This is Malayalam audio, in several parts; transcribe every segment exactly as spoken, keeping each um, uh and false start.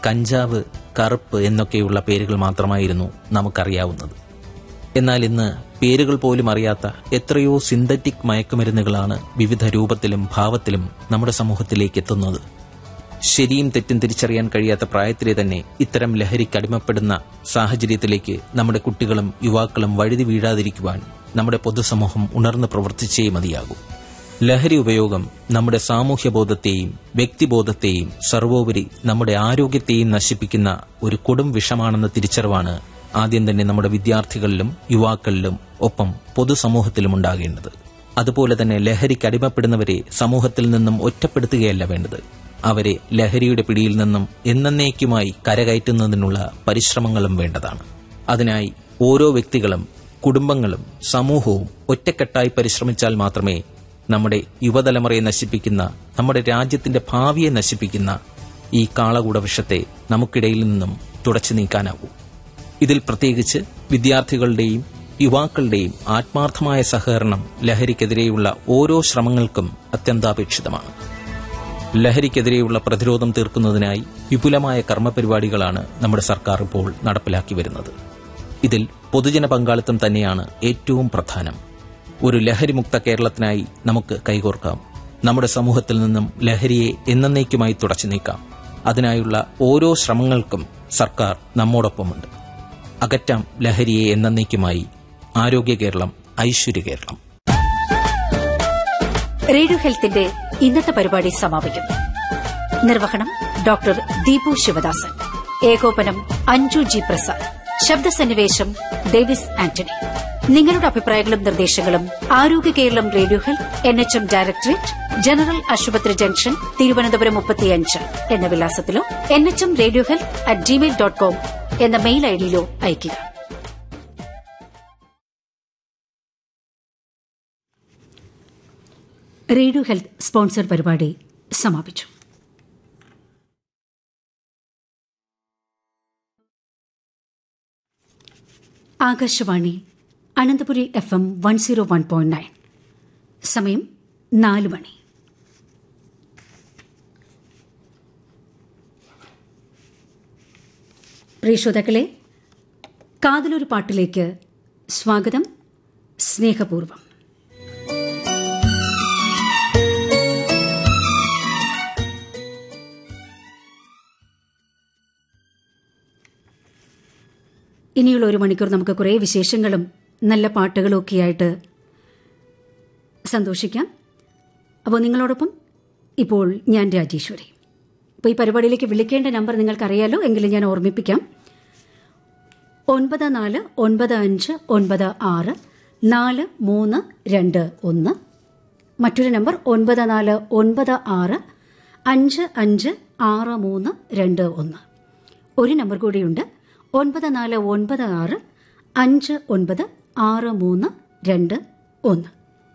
കഞ്ചാവ്, കറുപ്പ് എന്നൊക്കെയുള്ള പേരുകൾ മാത്രമായിരുന്നു നമുക്കറിയാവുന്നത്. എന്നാൽ ഇന്ന് പേരുകൾ പോലും അറിയാത്ത എത്രയോ സിന്തറ്റിക് മയക്കുമരുന്നുകളാണ് വിവിധ രൂപത്തിലും ഭാവത്തിലും നമ്മുടെ സമൂഹത്തിലേക്ക് എത്തുന്നത്. ശരിയും തെറ്റും തിരിച്ചറിയാൻ കഴിയാത്ത പ്രായത്തിലെ തന്നെ ഇത്തരം ലഹരിക്കടിമപ്പെടുന്ന സാഹചര്യത്തിലേക്ക് നമ്മുടെ കുട്ടികളും യുവാക്കളും വഴുതി വീഴാതിരിക്കുവാൻ നമ്മുടെ പൊതുസമൂഹം ഉണർന്ന് പ്രവർത്തിച്ചേ മതിയാകൂ. ലഹരി ഉപയോഗം നമ്മുടെ സാമൂഹ്യബോധത്തെയും വ്യക്തിബോധത്തെയും സർവോപരി നമ്മുടെ ആരോഗ്യത്തെയും നശിപ്പിക്കുന്ന ഒരു കൊടും വിഷമാണെന്ന തിരിച്ചറിവാണ് ആദ്യം തന്നെ നമ്മുടെ വിദ്യാർത്ഥികളിലും യുവാക്കളിലും ഒപ്പം പൊതുസമൂഹത്തിലും ഉണ്ടാകേണ്ടത്. അതുപോലെ തന്നെ ലഹരിക്കടിമപ്പെടുന്നവരെ സമൂഹത്തിൽ നിന്നും ഒറ്റപ്പെടുത്തുകയല്ല വേണ്ടത്, അവരെ ലഹരിയുടെ പിടിയിൽ നിന്നും എന്നേക്കുമായി കരകയറ്റുന്നതിനുള്ള പരിശ്രമങ്ങളും വേണ്ടതാണ്. അതിനായി ഓരോ വ്യക്തികളും കുടുംബങ്ങളും സമൂഹവും ഒറ്റക്കെട്ടായി പരിശ്രമിച്ചാൽ മാത്രമേ നമ്മുടെ യുവതലമുറയെ നശിപ്പിക്കുന്ന, നമ്മുടെ രാജ്യത്തിന്റെ ഭാവിയെ നശിപ്പിക്കുന്ന ഈ കാളകൂട വിഷത്തെ നമുക്കിടയിൽ നിന്നും തുടച്ചു നീക്കാനാവൂ. ഇതിൽ പ്രത്യേകിച്ച് വിദ്യാർത്ഥികളുടെയും യുവാക്കളുടെയും ആത്മാർത്ഥമായ സഹകരണം ലഹരിക്കെതിരെയുള്ള ഓരോ ശ്രമങ്ങൾക്കും അത്യന്താപേക്ഷിതമാണ്. ലഹരിക്കെതിരെയുള്ള പ്രതിരോധം തീർക്കുന്നതിനായി വിപുലമായ കർമ്മപരിപാടികളാണ് നമ്മുടെ സർക്കാർ ഇപ്പോൾ നടപ്പിലാക്കി വരുന്നത്. ഇതിൽ പൊതുജന പങ്കാളിത്തം തന്നെയാണ് ഏറ്റവും പ്രധാനം. ഒരു ലഹരിമുക്ത കേരളത്തിനായി നമുക്ക് കൈകോർക്കാം. നമ്മുടെ സമൂഹത്തിൽ നിന്നും ലഹരിയെ എന്നേക്കുമായി തുടച്ചു നീക്കാം. അതിനായുള്ള ഓരോ ശ്രമങ്ങൾക്കും സർക്കാർ നമ്മോടൊപ്പമുണ്ട്. അകറ്റാം ലഹരിയെ എന്നേക്കുമായി. ആരോഗ്യ കേരളം, ഐശ്വര്യ കേരളം. റേഡിയോ ഹെൽത്തിന്റെ ഇന്നത്തെ പരിപാടി സമാപിക്കുന്നു. നിർവഹണം ഡോക്ടർ ദീപു ശിവദാസൻ. ഏകോപനം അഞ്ജു ജി പ്രസാദ്. ശബ്ദസന്നിവേശം ഡേവിസ് ആന്റണി. നിങ്ങളുടെ അഭിപ്രായങ്ങളും നിർദ്ദേശങ്ങളും ആരോഗ്യ Keralam radio health N H M directorate, general ആശുപത്രി ജംഗ്ഷൻ, തിരുവനന്തപുരം മുപ്പത്തിയഞ്ച് എന്ന വിലാസത്തിലോ N H M radio health at Gmail dot com എന്ന മെയിൽ ഐഡിയിലോ അയയ്ക്കുക. റേഡിയോ ഹെൽത്ത് സ്പോൺസർ പരിപാടി സമാപിച്ചു. Akashvani Ananthapuri F M one zero one point nine. സമയം നാല് മണി. പ്രിയ ശ്രോതാക്കളെ, കാതിലൊരു പാട്ടിലേക്ക് സ്വാഗതം. സ്നേഹപൂർവം. ഇനിയുള്ള ഒരു മണിക്കൂർ നമുക്ക് കുറേ വിശേഷങ്ങളും നല്ല പാട്ടുകളും ഒക്കെയായിട്ട് സന്തോഷിക്കാം. അപ്പോൾ നിങ്ങളോടൊപ്പം ഇപ്പോൾ ഞാൻ രാജേശ്വരി. അപ്പോൾ ഈ പരിപാടിയിലേക്ക് വിളിക്കേണ്ട നമ്പർ നിങ്ങൾക്കറിയാലോ, എങ്കിലും ഞാൻ ഓർമ്മിപ്പിക്കാം. ഒൻപത് നാല് ഒൻപത് അഞ്ച് ഒൻപത് ആറ് നാല് മൂന്ന് രണ്ട് ഒന്ന്. മറ്റൊരു നമ്പർ ഒൻപത് നാല് ഒൻപത് ആറ് അഞ്ച് അഞ്ച് ആറ് മൂന്ന് രണ്ട് ഒന്ന്. ഒരു നമ്പർ കൂടിയുണ്ട്, ഒൻപത് നാല് ഒൻപത് ആറ് അഞ്ച് ഒൻപത് ആറ് മൂന്ന് രണ്ട് ഒന്ന്.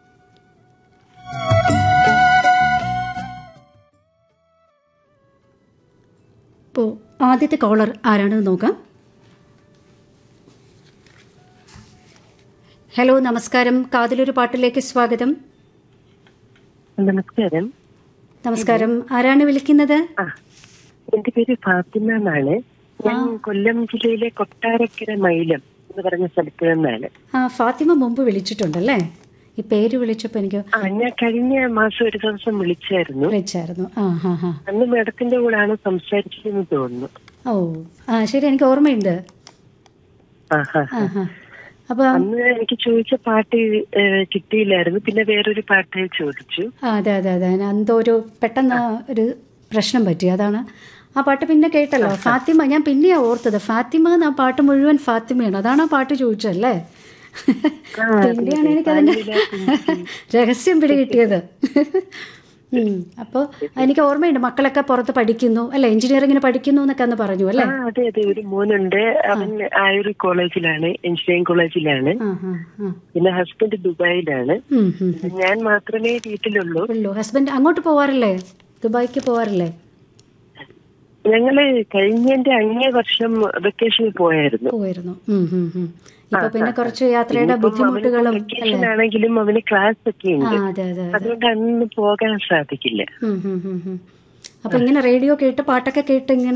ഇപ്പോൾ ആദ്യത്തെ കോളർ ആരാണെന്ന് നോക്കാം. ഹലോ, നമസ്കാരം. കാതിലൊരു പാട്ടിലേക്ക് സ്വാഗതം. നമസ്കാരം. നമസ്കാരം. ആരാണ് വിളിക്കുന്നത്? എന്റെ പേര് ഫാത്തിമ എന്നാണ്. ഞാൻ കൊല്ലം ജില്ലയിലെ കൊട്ടാരക്കര മൈലം എന്ന് പറഞ്ഞ സ്ഥലത്ത് നിന്നാണ്. ആ, ഫാത്തിമ മുമ്പ് വിളിച്ചിട്ടുണ്ടല്ലേ? ഈ പേര് വിളിച്ചപ്പോ എനിക്ക് ആ ഞാൻ കഴിഞ്ഞ മാസം ഒരു ദിവസം വിളിച്ചായിരുന്നു വിളിച്ചായിരുന്നു ആ ഹാ ഹാ അന്ന് മേഡത്തിന്റെ കൂടെയാണ് സംസാരിച്ചതെന്ന് തോന്നുന്നു. ഓ ആ ശരി, എനിക്ക് ഓർമ്മയുണ്ട്. ആ ഹാ അപ്പൊ അന്ന് എനിക്ക് ചോദിച്ച പാട്ട് കിട്ടിയില്ലായിരുന്നു. പിന്നെ വേറൊരു പാട്ട് ചോദിച്ചു. അതെ അതെ അതെ എന്തോ ഒരു പെട്ടെന്ന് ഒരു പ്രശ്നം പറ്റി, അതാണ്. ആ പാട്ട് പിന്നെ കേട്ടല്ലോ, ഫാത്തിമ. ഞാൻ പിന്നെയാ ഓർത്തത് ഫാത്തിമ ആ പാട്ട് മുഴുവൻ ഫാത്തിമയാണ്. അതാണ് ആ പാട്ട് ചോദിച്ചല്ലേ? പിന്നെയാണ് എനിക്കതിന്റെ രഹസ്യം പിടികിട്ടിയത്. അപ്പൊ എനിക്ക് ഓർമ്മയുണ്ട്, മക്കളൊക്കെ പുറത്ത് പഠിക്കുന്നു അല്ലെ, എഞ്ചിനീയറിംഗിന് പഠിക്കുന്നു എന്നൊക്കെ അന്ന് പറഞ്ഞു അല്ലേ? അതെ അതെ, ഒരു മോനുണ്ട്, അവൻ ആയുർ കോളേജിലാണ്, എഞ്ചിനീയറിംഗ് കോളേജിലാണ്. പിന്നെ ഹസ്ബൻഡ് ദുബായിലാണ്. ഞാൻ മാത്രമേ വീട്ടിലുള്ളൂ. ഹസ്ബൻഡ് അങ്ങോട്ട് പോവാറില്ലേ? ദുബായിക്ക് പോവാറില്ലേ? ഞങ്ങള് കഴിഞ്ഞതിന്റെ അങ്ങേ വർഷം വെക്കേഷനിൽ പോയായിരുന്നു പോയിരുന്നു ഇപ്പൊ പിന്നെ കുറച്ച് യാത്രയുടെ ബുദ്ധിമുട്ടുകളും ആണെങ്കിലും അവന് ക്ലാസ് ഒക്കെ ഉണ്ട്, അതുകൊണ്ട് അന്ന് പോകാൻ സാധിക്കില്ല. അപ്പൊ ഇങ്ങനെ റേഡിയോ കേട്ട് പാട്ടൊക്കെ കേട്ട് ഇങ്ങനെ